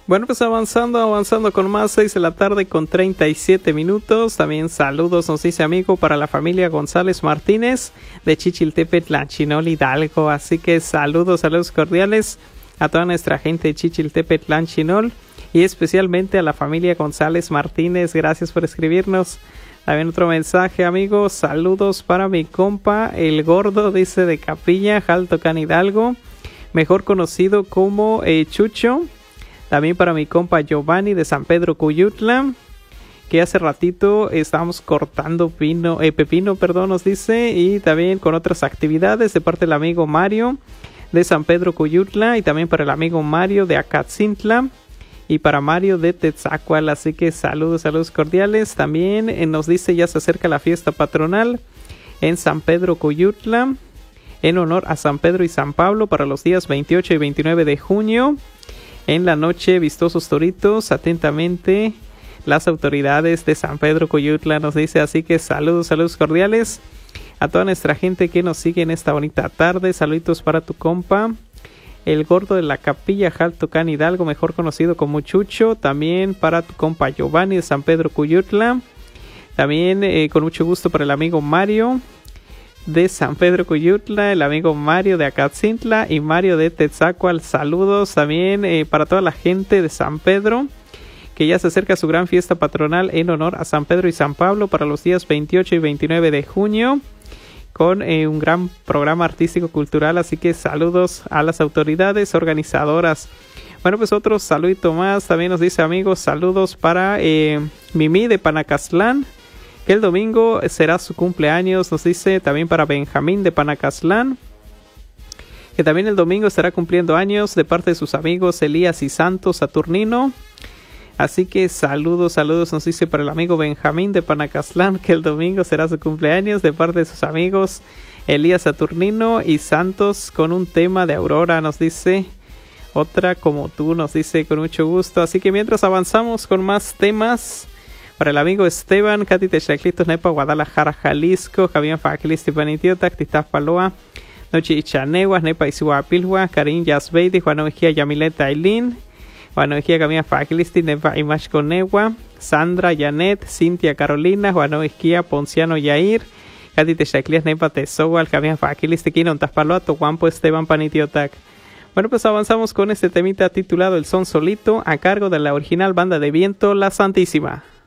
Bueno, pues avanzando con más, 6 de la tarde con 37 minutos. También saludos, nos dice amigo, para la familia González Martínez de Chichiltepetl, Tlanchinol, Hidalgo. Así que saludos cordiales a toda nuestra gente de Chichiltepetl, Tlanchinol y especialmente a la familia González Martínez. Gracias por escribirnos. También otro mensaje, amigos. Saludos para mi compa, el gordo, dice, de Capilla, Jaltocan, Hidalgo, mejor conocido como Chucho. También para mi compa Giovanni de San Pedro Cuyutla, que hace ratito estábamos cortando pepino, nos dice, y también con otras actividades de parte del amigo Mario de San Pedro Cuyutla, y también para el amigo Mario de Acatzintla, y para Mario de Tetzacual. Así que saludos cordiales. También nos dice, ya se acerca la fiesta patronal en San Pedro Cuyutla, en honor a San Pedro y San Pablo, para los días 28 y 29 de junio. En la noche, vistosos toritos, atentamente las autoridades de San Pedro Cuyutla, nos dice. Así que saludos cordiales a toda nuestra gente que nos sigue en esta bonita tarde. Saluditos para tu compa, el gordo de la Capilla, Jaltocan, Hidalgo, mejor conocido como Chucho. También para tu compa Giovanni de San Pedro Cuyutla. También con mucho gusto para el amigo Mario de San Pedro Cuyutla, el amigo Mario de Acatzintla y Mario de Tetzacual. Saludos también para toda la gente de San Pedro, que ya se acerca su gran fiesta patronal en honor a San Pedro y San Pablo para los días 28 y 29 de junio, con un gran programa artístico cultural. Así que saludos a las autoridades organizadoras. Bueno, pues otro saludito más, también nos dice, amigos, saludos para Mimi de Panacastlán, que el domingo será su cumpleaños, nos dice. También para Benjamín de Panacastlán, que también el domingo estará cumpliendo años, de parte de sus amigos Elías y Santos Saturnino. Así que saludos, nos dice, para el amigo Benjamín de Panacastlán, que el domingo será su cumpleaños, de parte de sus amigos Elías Saturnino y Santos, con un tema de Aurora, nos dice. Otra como tú, nos dice, con mucho gusto. Así que mientras avanzamos con más temas, para el amigo Esteban, Katy Techaclitos, Nepa, Guadalajara, Jalisco, Javier Faclisti, Panitiotac, Titafpaloa, Noche Ichaneguas, Nepa Isuapilhua, Karin Yasbeidi, Juan Ojía, Yamileta Ailín, Juan Ojía, Camila Faclisti, Nepa Imashconegua, Sandra, Janet, Cintia Carolina, Juan Ojía, Ponciano Yair, Katy Techaclitos, Nepa Tezogual, Javier Faclisti, Quinon Taspaloa, Toguampo, Esteban Panitiotac. Bueno, pues avanzamos con este temita titulado El Son Solito, a cargo de la original banda de viento La Santísima.